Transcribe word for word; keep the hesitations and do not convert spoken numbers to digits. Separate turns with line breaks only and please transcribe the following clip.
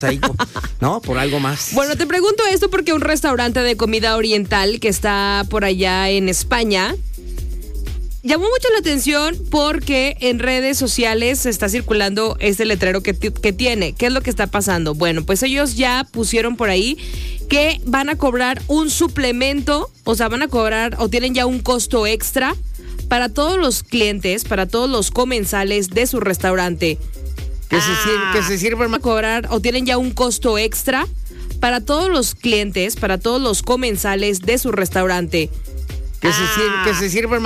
ahí, ¿no? Por algo más.
Bueno, te pregunto esto porque un restaurante de comida oriental que está por allá en España llamó mucho la atención porque en redes sociales está circulando este letrero que, t- que tiene. ¿Qué es lo que está pasando? Bueno, pues ellos ya pusieron por ahí que van a cobrar un suplemento, o sea, van a cobrar o tienen ya un costo extra para todos los clientes, para todos los comensales de su restaurante.
Que, ah. se, sir- que se sirven
a cobrar o tienen ya un costo extra para todos los clientes, para todos los comensales de su restaurante.
Que, ah. se, sir- que se sirven